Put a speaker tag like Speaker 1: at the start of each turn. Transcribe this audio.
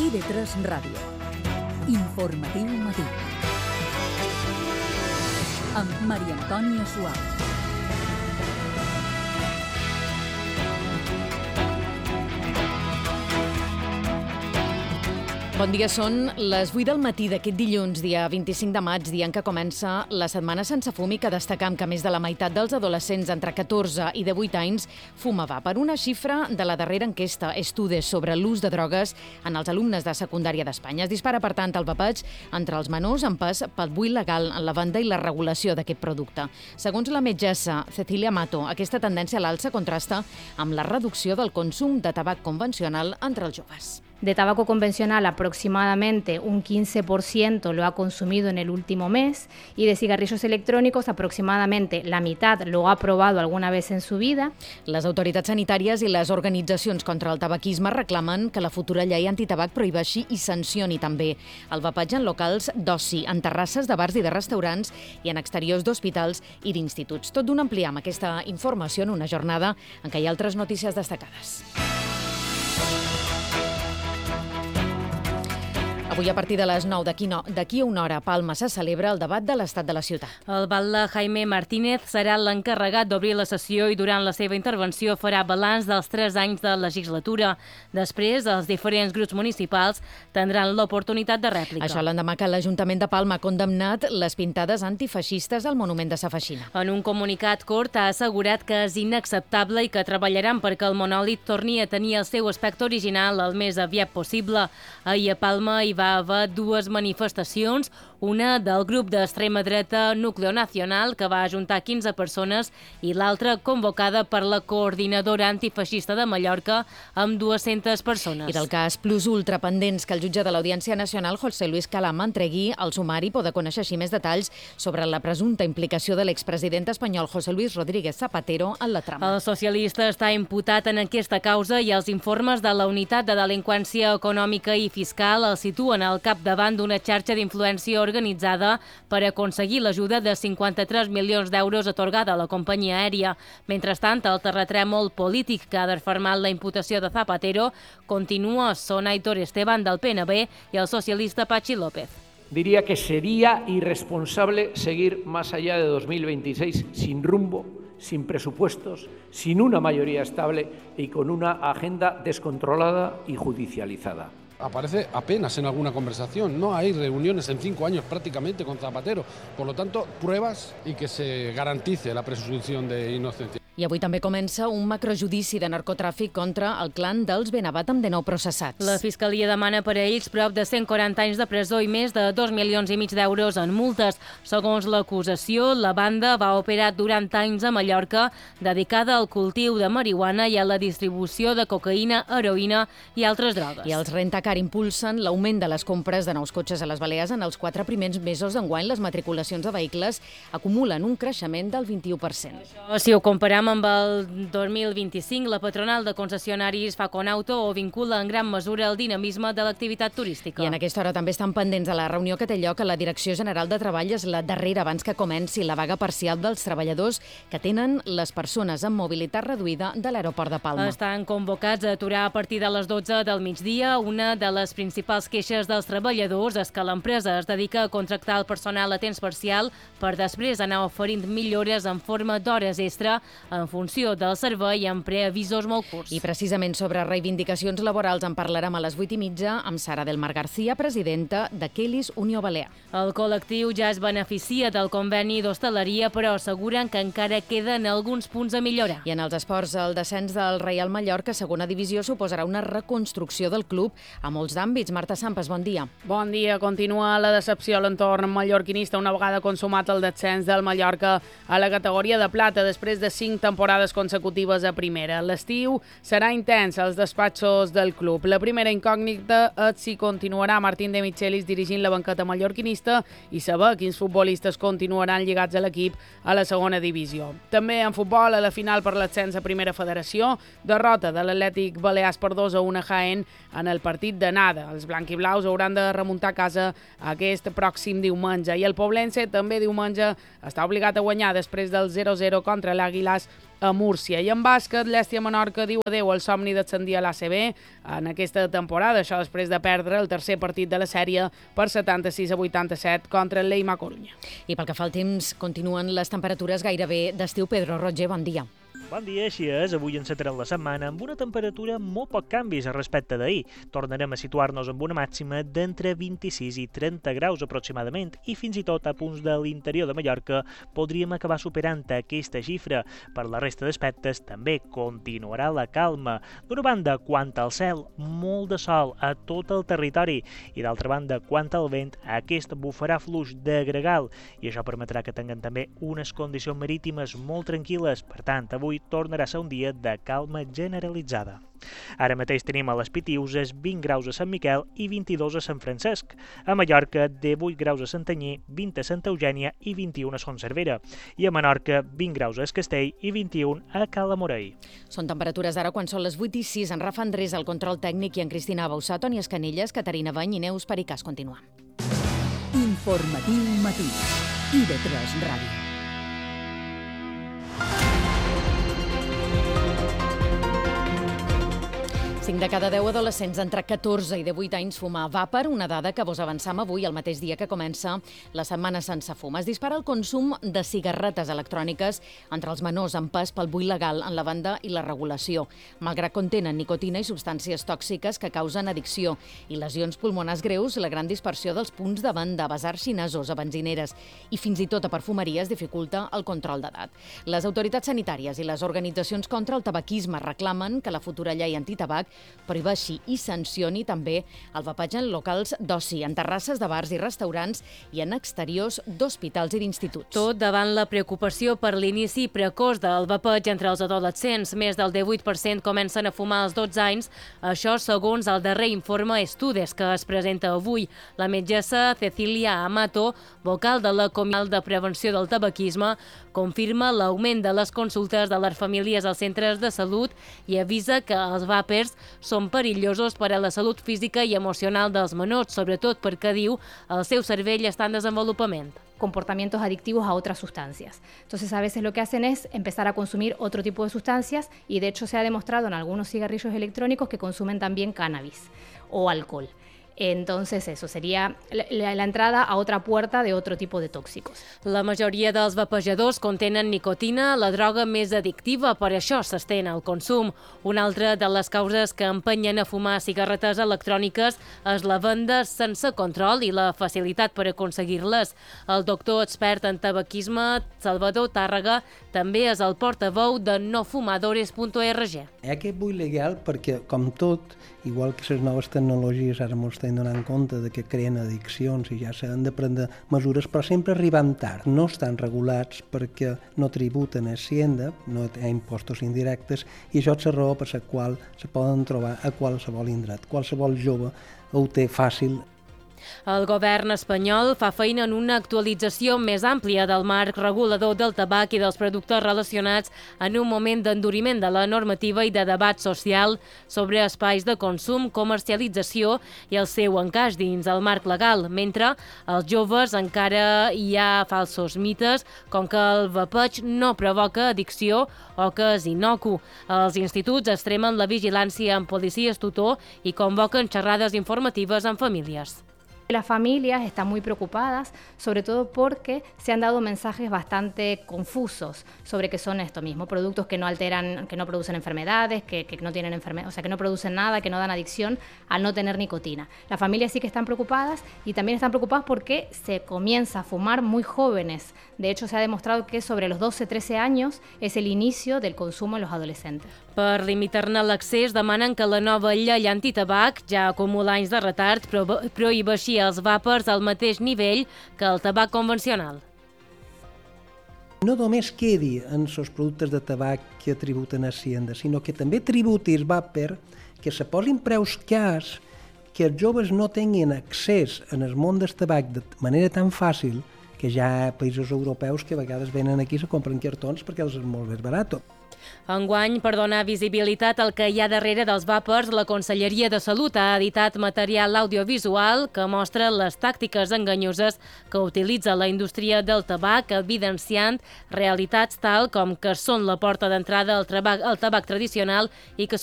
Speaker 1: IB3 Ràdio. Informatiu matí. Amb Maria Antònia Suau.
Speaker 2: Bon dia, són les 8 del matí d'aquest dilluns, dia 25 de maig, dia en què comença la setmana sense fum i que destacam que més de la meitat dels adolescents entre 14 i 18 anys fumava. Per una xifra de la darrera enquesta Estudes sobre l'ús de drogues en els alumnes de secundària d'Espanya. Es dispara, per tant, el vapeig entre els menors en pas pel buit legal en la venda i la regulació d'aquest producte. Segons la metgessa Cecilia Mato, aquesta tendència a l'alça contrasta amb la reducció del consum de tabac convencional entre els joves.
Speaker 3: De tabaco convencional, aproximadamente un 15% lo ha consumido en el último mes y de cigarrillos electrónicos, aproximadamente la mitad lo ha probado alguna vez en su vida.
Speaker 2: Les autoritats sanitàries i les organitzacions contra el tabaquisme reclamen que la futura llei antitabac prohibeixi i sancioni també el vapatge en locals d'oci, en terrasses de bars i de restaurants i en exteriors d'hospitals i d'instituts. Tot d'un ampliar amb aquesta informació en una jornada en què hi ha altres notícies destacades. Avui, a partir de les 9, d'aquí a una hora, a Palma se celebra el debat de l'estat de la ciutat.
Speaker 4: El batlle Jaime Martínez serà l'encarregat d'obrir la sessió i durant la seva intervenció farà balanç dels 3 anys de legislatura. Després, els diferents grups municipals tindran l'oportunitat de rèplica.
Speaker 2: Això l'endemà que l'Ajuntament de Palma ha condemnat les pintades antifeixistes al monument de Sa Feixina.
Speaker 4: En un comunicat curt ha assegurat que és inacceptable i que treballaran perquè el monòlit torni a tenir el seu aspecte original el més aviat possible. Ahir a Palma hi va haver 2 manifestacions, una del grup d'extrema dreta Núcleo Nacional, que va ajuntar 15 persones, i l'altra convocada per la coordinadora antifeixista de Mallorca, amb 200 persones.
Speaker 2: I del cas Plus Ultra, pendents que el jutge de l'Audiència Nacional, José Luis Calama, entregui al sumari, poder conèixer així més detalls sobre la presumpta implicació de l'expresident espanyol José Luis Rodríguez Zapatero en la trama.
Speaker 4: El socialista està imputat en aquesta causa i els informes de la Unitat de Delinqüència Econòmica i Fiscal el situen al capdavant d'una xarxa d'influència organitzada per aconseguir l'ajuda de 53 milions d'euros atorgada a la companyia aèria. Mentrestant, el terratrèmol polític que ha desfermat la imputació de Zapatero continua. Són Aitor Esteban del PNB i el socialista Patxi López.
Speaker 5: Diría que sería irresponsable seguir más allá de 2026 sin rumbo, sin presupuestos, sin una mayoría estable y con una agenda descontrolada y judicializada.
Speaker 6: Aparece apenas en alguna conversación, no hay reuniones en 5 años prácticamente con Zapatero, por lo tanto, pruebas y que se garantice la presunción de inocencia.
Speaker 2: I avui també comença un macrojudici de narcotràfic contra el clan dels Benavat amb 19 processats.
Speaker 4: La Fiscalia demana per a ells prop de 140 anys de presó i més de 2,5 milions d'euros en multes. Segons l'acusació, la banda va operar durant anys a Mallorca, dedicada al cultiu de marihuana i a la distribució de cocaïna, heroïna i altres drogues.
Speaker 2: I els Rentacar impulsen l'augment de les compres de nous cotxes a les Balears. En els 4 primers mesos d'enguany, les matriculacions de vehicles acumulen un creixement del 21%.
Speaker 4: Si ho comparem amb el 2025, la patronal de concessionaris Faconauto ho vincula en gran mesura al dinamisme de l'activitat turística.
Speaker 2: I en aquesta hora també estan pendents de la reunió que té lloc a la Direcció General de Treball. És la darrera abans que comenci la vaga parcial dels treballadors que tenen les persones amb mobilitat reduïda de l'aeroport de Palma.
Speaker 4: Estan convocats a aturar a partir de les 12 del migdia. Una de les principals queixes dels treballadors és que l'empresa es dedica a contractar el personal a temps parcial per després anar oferint millores en forma d'hores extra en funció del servei amb preavisos molt curts.
Speaker 2: I precisament sobre reivindicacions laborals en parlarem a les 8:30 amb Sara del Mar García, presidenta de Kellys Unió Balear.
Speaker 4: El col·lectiu ja es beneficia del conveni d'hostaleria, però asseguren que encara queden alguns punts a millorar.
Speaker 2: I en els esports, el descens del Reial Mallorca a segona divisió suposarà una reconstrucció del club a molts d'àmbits. Marta Sampas, bon dia.
Speaker 7: Bon dia. Continua la decepció a l'entorn mallorquinista una vegada consumat el descens del Mallorca a la categoria de plata després de 5 temporades consecutives a primera. L'estiu serà intens als despatxos del club. La primera incògnita és si continuarà Martín de Michelis dirigint la banqueta mallorquinista i saber quins futbolistes continuaran lligats a l'equip a la segona divisió. També en futbol, a la final per l'ascens a primera federació, derrota de l'Atlètic Balears per 2-1 a Jaén en el partit d'anada. Els blanquiblaus hauran de remuntar a casa aquest pròxim diumenge i el Poblense també diumenge està obligat a guanyar després del 0-0 contra l'Àguilas a Múrcia. I en bàsquet, l'Èstia Menorca diu adeu al somni d'ascendir a l'ACB en aquesta temporada, això després de perdre el tercer partit de la sèrie per 76-87 contra el Leima Corunya.
Speaker 2: I pel que fa al temps, continuen les temperatures gairebé d'estiu. Pedro Roger, bon dia.
Speaker 8: Bon dia, així és. Avui encetarem la setmana amb una temperatura molt poc canvis respecte d'ahir. Tornarem a situar-nos amb una màxima d'entre 26 i 30 graus aproximadament i fins i tot a punts de l'interior de Mallorca podríem acabar superant aquesta xifra. Per la resta d'aspectes també continuarà la calma. D'una banda, quant al cel, molt de sol a tot el territori i d'altra banda, quant al vent, aquest bufarà fluix de gregal i això permetrà que tinguem també unes condicions marítimes molt tranquil·les. Per tant, avui tornarà a ser un dia de calma generalitzada. Ara mateix tenim a les Pitiuses 20 graus a Sant Miquel i 22 a Sant Francesc. A Mallorca, 18 graus a Santanyí, 20 a Santa Eugènia i 21 a Son Cervera. I a Menorca, 20 graus a Es Castell i 21 a Cala Morell.
Speaker 2: Són temperatures d'ara quan són les 8:06. En Rafa Andrés, el control tècnic, i en Cristina Bausà, Toni Escanelles, Caterina Bany i Neus Pericàs. Continuem.
Speaker 1: Informatiu matí. IB3 Ràdio.
Speaker 2: 5 de cada 10 adolescents entre 14 i 18 anys fuma vàper, una dada que vos avançam avui, el mateix dia que comença la setmana sense fum. Es dispara el consum de cigarretes electròniques entre els menors en pas pel buit legal en la banda i la regulació, malgrat contenen nicotina i substàncies tòxiques que causen addicció i lesions pulmonars greus, la gran dispersió dels punts de venda, basars xinesos, a benzineres i fins i tot a perfumeries dificulta el control d'edat. Les autoritats sanitàries i les organitzacions contra el tabaquisme reclamen que la futura llei antitabac prohibeixi i sancioni també el vapatge en locals d'oci, en terrasses de bars i restaurants i en exteriors d'hospitals i d'instituts.
Speaker 4: Tot davant la preocupació per l'inici precoç del vapatge entre els adolescents. Més del 18% comencen a fumar als 12 anys, això segons el darrer informe Estudes que es presenta avui. La metgessa Cecilia Amato, vocal de la Comissió de Prevenció del Tabaquisme, confirma l'augment de les consultes de les famílies als centres de salut i avisa que els vàpers són perillosos per a la salut física i emocional dels menors, sobretot perquè, diu, el seu cervell està en desenvolupament.
Speaker 3: Comportamientos adictivos a otras sustancias. Entonces, a veces lo que hacen es empezar a consumir otro tipo de sustancias y, de hecho, se ha demostrado en algunos cigarrillos electrónicos que consumen también cannabis o alcohol. Entonces, eso sería la entrada a otra puerta de otro tipo de tóxicos.
Speaker 4: La majoria dels vapejadors contenen nicotina, la droga més addictiva, per això s'estén el consum. Una altra de les causes que empenyen a fumar cigarretes electròniques és la venda sense control i la facilitat per aconseguir-les. El doctor expert en tabaquisme, Salvador Tàrrega, també és el portaveu de nofumadores.org.
Speaker 9: Hi ha aquest buit legal perquè, com tot, igual que les noves tecnologies ara ens estem donant compte de que creen addiccions i ja s'han de prendre mesures, però sempre arribem tard. No estan regulats perquè no tributen a Hacienda, no hi ha impostos indirectes, i això és la raó per la qual se poden trobar a qualsevol indret. Qualsevol jove ho té fàcil.
Speaker 4: El govern espanyol fa feina en una actualització més àmplia del marc regulador del tabac i dels productes relacionats en un moment d'enduriment de la normativa i de debat social sobre espais de consum, comercialització i el seu encaix dins el marc legal, mentre als joves encara hi ha falsos mites com que el vapeig no provoca addicció o que és inocu. Els instituts extremen la vigilància amb policies tutor i convoquen xerrades informatives amb famílies.
Speaker 3: Las familias están muy preocupadas, sobre todo porque se han dado mensajes bastante confusos sobre que son esto mismo, productos que no alteran, que no producen enfermedades, que no tienen enfermedades, o sea, que no producen nada, que no dan adicción al no tener nicotina. Las familias sí que están preocupadas y también están preocupadas porque se comienza a fumar muy jóvenes. De hecho, se ha demostrado que sobre los 12-13 años es el inicio del consumo en los adolescentes.
Speaker 4: Per limitar-ne l'accés, demanen que la nova llei antitabac, ja acumula anys de retard, prohibeixi els vàpers al mateix nivell que el tabac convencional.
Speaker 9: No només quedi en els productes de tabac que tributen a Hacienda, sinó que també tributi el vàper, que se posin preus cars, que els joves no tinguin accés en el món del tabac de manera tan fàcil, que hi ha països europeus que a vegades venen aquí i se compren cartons perquè els és molt més barat.
Speaker 4: Enguany, per donar visibilitat al que hi ha darrere dels vàpers, la Conselleria de Salut ha editat material audiovisual que mostra les tàctiques enganyoses que utilitza la indústria del tabac, evidenciant realitats tal com que són la porta d'entrada al tabac tradicional i que